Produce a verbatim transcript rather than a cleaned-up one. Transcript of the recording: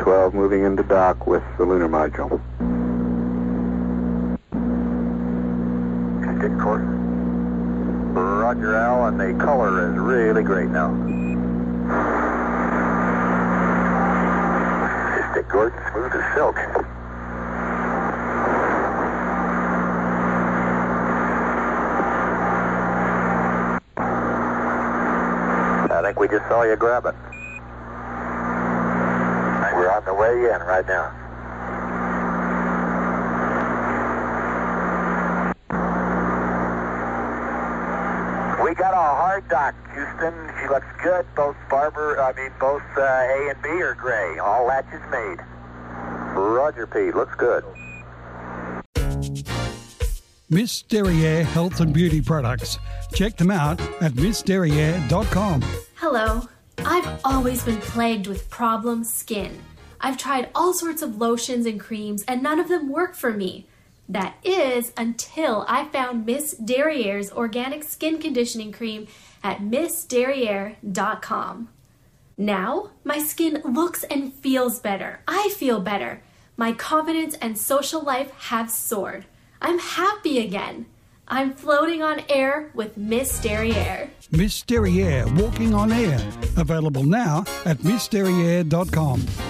twelve moving into dock with the lunar module. Stick course. Roger, Al, and the color is really great now. Stick Gordon, smooth as silk. I think we just saw you grab it. We're on the way in right now. We got a hard dock, Houston. She looks good. Both Barber, I mean, both uh, A and B are gray. All latches made. Roger, Pete. Looks good. Miss Derriere Health and Beauty Products. Check them out at miss derriere dot com. Hello. I've always been plagued with problem skin. I've tried all sorts of lotions and creams, and none of them work for me. That is until I found Miss Derriere's organic skin conditioning cream at miss derriere dot com. Now, my skin looks and feels better. I feel better. My confidence and social life have soared. I'm happy again. I'm floating on air with Miss Derriere. Miss Derriere Walking on Air. Available now at miss derriere dot com.